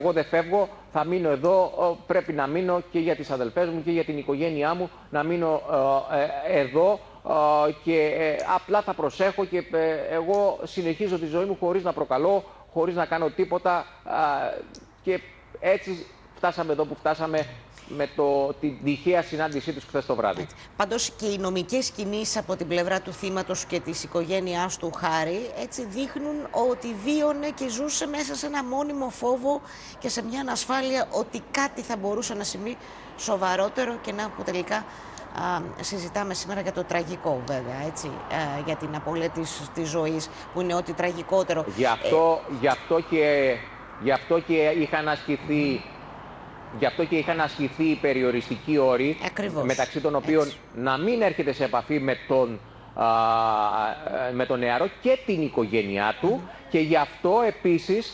Εγώ δεν φεύγω, θα μείνω εδώ, πρέπει να μείνω και για τις αδελφές μου και για την οικογένειά μου, να μείνω εδώ και απλά θα προσέχω και εγώ συνεχίζω τη ζωή μου χωρίς να προκαλώ, χωρίς να κάνω τίποτα και έτσι φτάσαμε εδώ που φτάσαμε με την τυχαία συνάντησή τους χθες το βράδυ. Πάντως και οι νομικές κινήσεις από την πλευρά του θύματος και της οικογένειάς του Χάρη έτσι δείχνουν ότι βίωνε και ζούσε μέσα σε ένα μόνιμο φόβο και σε μια ανασφάλεια ότι κάτι θα μπορούσε να συμβεί σοβαρότερο και να που τελικά συζητάμε σήμερα για το τραγικό βέβαια, έτσι, για την απώλεια της ζωής που είναι ό,τι τραγικότερο. Γι' αυτό και είχαν ασκηθεί οι περιοριστικοί όροι, μεταξύ των οποίων να μην έρχεται σε επαφή με τον νεαρό και την οικογένειά του και γι' αυτό επίσης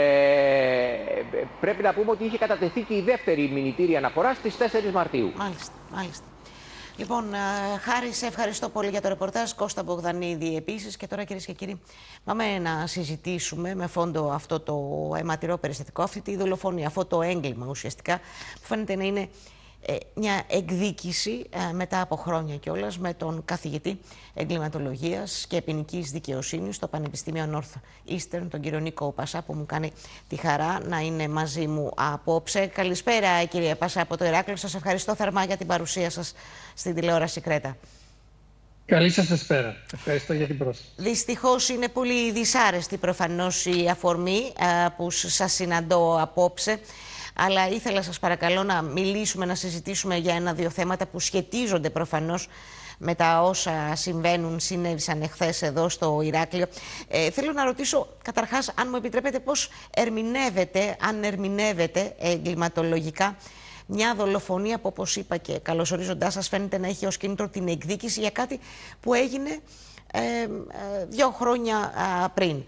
πρέπει να πούμε ότι είχε κατατεθεί και η δεύτερη μηνυτήρια αναφορά στις 4 Μαρτίου. Μάλιστα, μάλιστα. Λοιπόν, Χάρη, σε ευχαριστώ πολύ για το ρεπορτάζ. Κώστα Μπογδανίδη επίσης. Και τώρα, κυρίες και κύριοι, πάμε να συζητήσουμε με φόντο αυτό το αιματηρό περιστατικό, αυτή τη δολοφονία, αυτό το έγκλημα ουσιαστικά, που φαίνεται να είναι μια εκδίκηση μετά από χρόνια κιόλας με τον καθηγητή εγκληματολογίας και ποινικής δικαιοσύνης στο Πανεπιστήμιο Northeastern, τον κύριο Νίκο Πασά, που μου κάνει τη χαρά να είναι μαζί μου απόψε. Καλησπέρα, κύριε Πασά, από το Ηράκλειο. Σας ευχαριστώ θερμά για την παρουσία σας στην τηλεόραση Κρέτα. Καλή σας εσπέρα. Ευχαριστώ για την πρόσκληση. Δυστυχώς είναι πολύ δυσάρεστη προφανώς η αφορμή που σας συναντώ απόψε. Αλλά ήθελα, σας παρακαλώ, να μιλήσουμε, να συζητήσουμε για ένα-δύο θέματα που σχετίζονται προφανώς με τα όσα συνέβησαν εχθές εδώ στο Ηράκλειο. Θέλω να ρωτήσω καταρχάς, αν μου επιτρέπετε, πώς αν ερμηνεύετε εγκληματολογικά μια δολοφονία που, όπως είπα και καλωσορίζοντάς σας, φαίνεται να έχει ως κίνητρο την εκδίκηση για κάτι που έγινε 2 χρόνια πριν.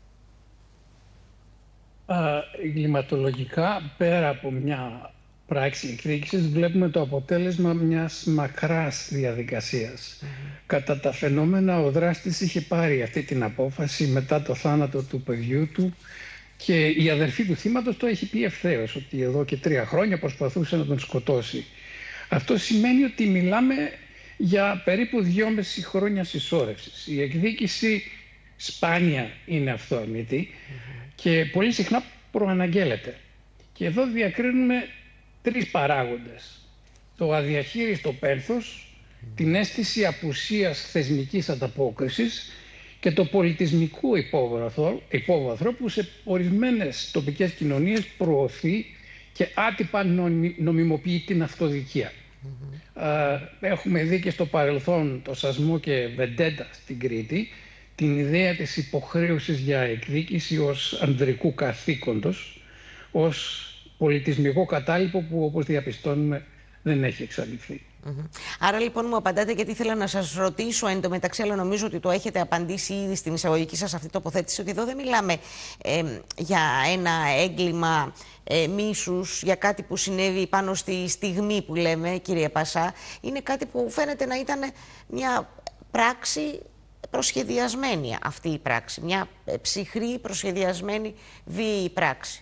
Εγκληματολογικά, πέρα από μια πράξη εκδίκησης, βλέπουμε το αποτέλεσμα μιας μακράς διαδικασίας. Κατά τα φαινόμενα, ο δράστης είχε πάρει αυτή την απόφαση μετά το θάνατο του παιδιού του και η αδερφή του θύματος το έχει πει ευθέως, ότι εδώ και 3 χρόνια προσπαθούσε να τον σκοτώσει. Αυτό σημαίνει ότι μιλάμε για περίπου 2,5 χρόνια συσσόρευσης. Η εκδίκηση σπάνια είναι αυθόρμητη και πολύ συχνά προαναγγέλλεται. Και εδώ διακρίνουμε 3 παράγοντες. Το αδιαχείριστο πένθος, την αίσθηση απουσίας θεσμικής ανταπόκρισης και το πολιτισμικό υπόβαθρο που σε ορισμένες τοπικές κοινωνίες προωθεί και άτυπα νομιμοποιεί την αυτοδικία. Έχουμε δει και στο παρελθόν το σασμό και βεντέντα στην Κρήτη, την ιδέα της υποχρέωσης για εκδίκηση ως ανδρικού καθήκοντος, ως πολιτισμικό κατάλοιπο που, όπως διαπιστώνουμε, δεν έχει εξαλειφθεί. Άρα λοιπόν μου απαντάτε, γιατί ήθελα να σας ρωτήσω εν τω μεταξύ, αλλά νομίζω ότι το έχετε απαντήσει ήδη στην εισαγωγική σας αυτή τοποθέτηση, ότι εδώ δεν μιλάμε για ένα έγκλημα μίσους, για κάτι που συνέβη πάνω στη στιγμή που λέμε, κύριε Πασά. Είναι κάτι που φαίνεται να ήταν μια πράξη προσχεδιασμένη, αυτή η πράξη, μια ψυχρή προσχεδιασμένη βίαιη πράξη.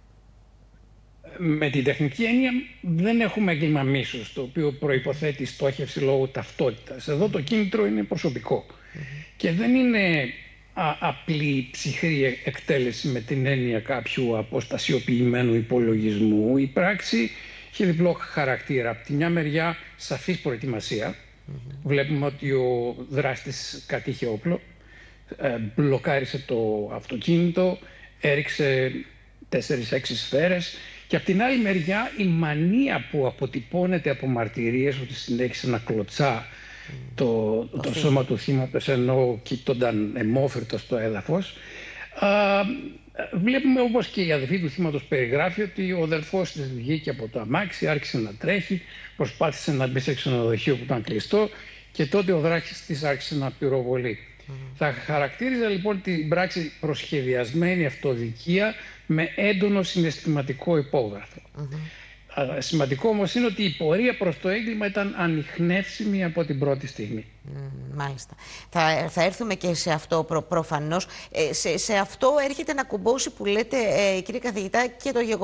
Με την τεχνική έννοια δεν έχουμε έγκλημα μίσους, το οποίο προϋποθέτει στόχευση λόγω ταυτότητας. Εδώ το κίνητρο είναι προσωπικό και δεν είναι απλή ψυχρή εκτέλεση με την έννοια κάποιου αποστασιοποιημένου υπολογισμού. Η πράξη έχει διπλό χαρακτήρα. Από τη μια μεριά σαφής προετοιμασία. Βλέπουμε ότι ο δράστης κατήχε όπλο, μπλοκάρισε το αυτοκίνητο, έριξε 4-6 σφαίρες. Και από την άλλη μεριά η μανία που αποτυπώνεται από μαρτυρίες ότι συνέχισε να κλωτσά το σώμα του θύματος ενώ κοιτώνταν αιμόφυρτο στο έδαφος. Βλέπουμε, όπως και η αδελφή του θύματος περιγράφει, ότι ο αδελφός της βγήκε από το αμάξι, άρχισε να τρέχει, προσπάθησε να μπει σε ξενοδοχείο που ήταν κλειστό και τότε ο δράστης άρχισε να πυροβολεί. Θα χαρακτήριζα λοιπόν την πράξη προσχεδιασμένη αυτοδικία με έντονο συναισθηματικό υπόβαθρο. Σημαντικό όμως είναι ότι η πορεία προς το έγκλημα ήταν ανιχνεύσιμη από την πρώτη στιγμή. Μάλιστα. Θα έρθουμε και σε αυτό προφανώς. Σε αυτό έρχεται να κουμπώσει που λέτε, κύριε καθηγητά, και το γεγονός